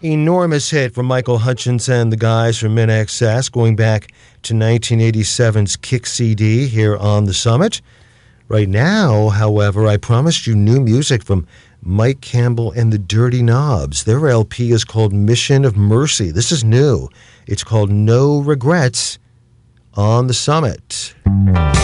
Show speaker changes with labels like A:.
A: Enormous hit from Michael Hutchence and the guys from MinXS, going back to 1987's Kick CD here on the Summit. Right now, however, I promised you new music from Mike Campbell and the Dirty Knobs. Their LP is called Mission of Mercy. This is new. It's called No Regrets on the Summit.